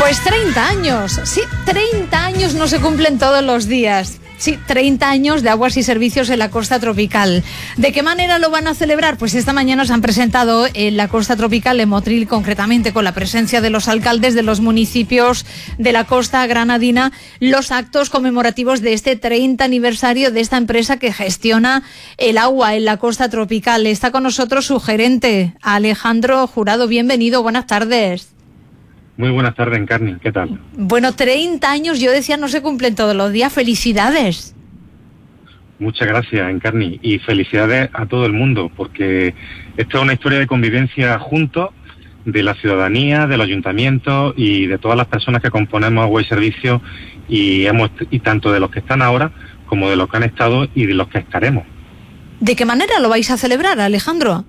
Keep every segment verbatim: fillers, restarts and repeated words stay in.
Pues treinta años, sí, treinta años no se cumplen todos los días. Sí, treinta años de Aguas y Servicios en la Costa Tropical. ¿De qué manera lo van a celebrar? Pues esta mañana se han presentado en la Costa Tropical, en Motril concretamente, con la presencia de los alcaldes de los municipios de la costa granadina, los actos conmemorativos de este treinta aniversario de esta empresa que gestiona el agua en la Costa Tropical. Está con nosotros su gerente, Alejandro Jurado. Bienvenido, buenas tardes. Muy buenas tardes, Encarni, ¿qué tal? Bueno, treinta años, yo decía, no se cumplen todos los días. ¡Felicidades! Muchas gracias, Encarni, y felicidades a todo el mundo, porque esta es una historia de convivencia juntos de la ciudadanía, del ayuntamiento y de todas las personas que componemos Agua y Servicios, y, hemos, y tanto de los que están ahora como de los que han estado y de los que estaremos. ¿De qué manera lo vais a celebrar, Alejandro?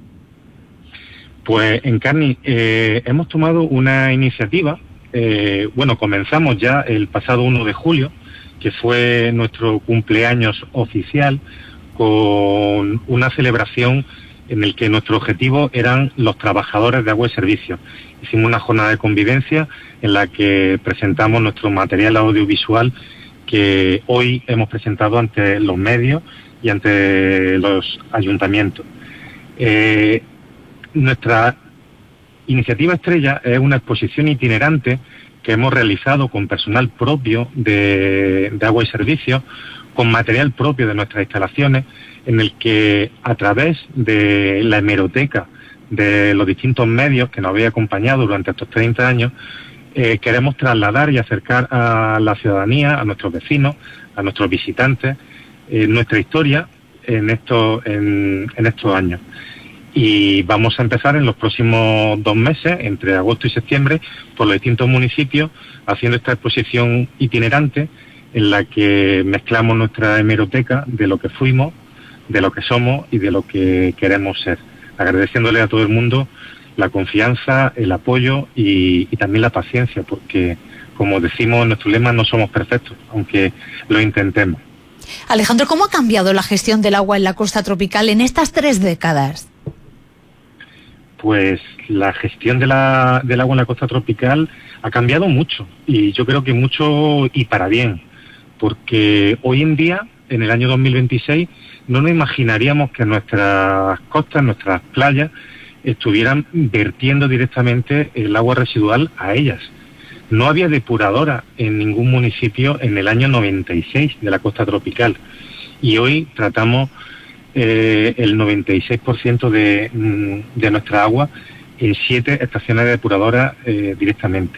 Pues, Encarni, eh, hemos tomado una iniciativa, eh, bueno, comenzamos ya el pasado uno de julio, que fue nuestro cumpleaños oficial, con una celebración en el que nuestro objetivo eran los trabajadores de Agua y Servicios. Hicimos una jornada de convivencia en la que presentamos nuestro material audiovisual que hoy hemos presentado ante los medios y ante los ayuntamientos. Eh, Nuestra iniciativa estrella es una exposición itinerante que hemos realizado con personal propio de, de Agua y Servicios, con material propio de nuestras instalaciones, en el que a través de la hemeroteca de los distintos medios que nos habéis acompañado durante estos treinta años, eh, queremos trasladar y acercar a la ciudadanía, a nuestros vecinos, a nuestros visitantes, eh, nuestra historia en estos, en, en estos años. Y vamos a empezar en los próximos dos meses, entre agosto y septiembre, por los distintos municipios, haciendo esta exposición itinerante en la que mezclamos nuestra hemeroteca de lo que fuimos, de lo que somos y de lo que queremos ser, agradeciéndole a todo el mundo la confianza, el apoyo y, y también la paciencia, porque, como decimos en nuestro lema, no somos perfectos, aunque lo intentemos. Alejandro, ¿cómo ha cambiado la gestión del agua en la Costa Tropical en estas tres décadas? Pues la gestión de la, del agua en la Costa Tropical ha cambiado mucho, y yo creo que mucho y para bien, porque hoy en día, en el año dos mil veintiséis, no nos imaginaríamos que nuestras costas, nuestras playas, estuvieran vertiendo directamente el agua residual a ellas. No había depuradora en ningún municipio en el año noventa y seis de la Costa Tropical, y hoy tratamos Eh, el noventa y seis por ciento de, de nuestra agua en siete estaciones depuradoras eh, directamente.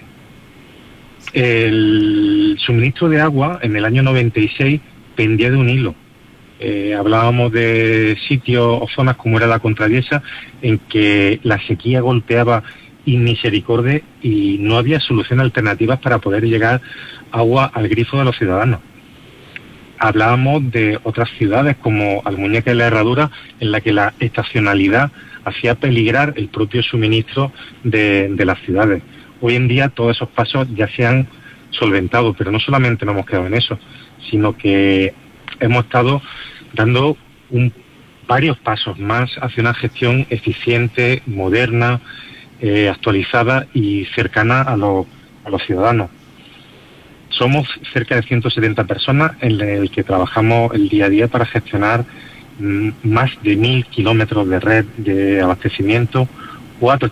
El suministro de agua en el año noventa y seis pendía de un hilo. Eh, hablábamos de sitios o zonas como era la Contradiesa, en que la sequía golpeaba inmisericordia y no había soluciones alternativas para poder llegar agua al grifo de los ciudadanos. Hablábamos de otras ciudades como Almuñécar y La Herradura, en la que la estacionalidad hacía peligrar el propio suministro de, de las ciudades. Hoy en día todos esos pasos ya se han solventado, pero no solamente nos hemos quedado en eso, sino que hemos estado dando un, varios pasos más hacia una gestión eficiente, moderna, eh, actualizada y cercana a, lo, a los ciudadanos. Somos cerca de ciento setenta personas en el que trabajamos el día a día para gestionar mm, más de mil kilómetros de red de abastecimiento, cuatro